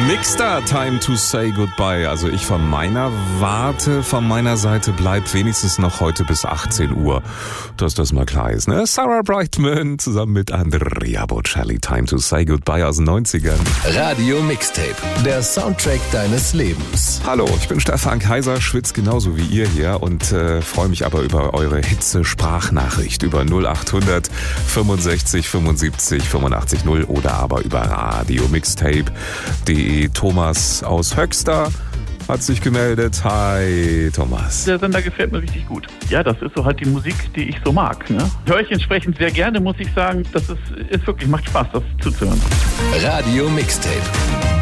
Mixstar, Time to Say Goodbye. Also ich von meiner Warte, von meiner Seite bleibt wenigstens noch heute bis 18 Uhr, dass das mal klar ist. Ne? Sarah Brightman zusammen mit Andrea Bocelli, Time to Say Goodbye aus den 90ern. Radio Mixtape, der Soundtrack deines Lebens. Hallo, ich bin Stefan Kaiser, schwitz genauso wie ihr hier und freue mich aber über eure Hitze-Sprachnachricht über 0800 65 75 85 0 oder aber über radiomixtape.de. Thomas aus Höxter hat sich gemeldet. Hi, Thomas. Der Sender gefällt mir richtig gut. Ja, das ist so halt die Musik, die ich so mag. Ne? Höre ich entsprechend sehr gerne, muss ich sagen. Das ist wirklich, macht Spaß, das zuzuhören. Radio Mixtape.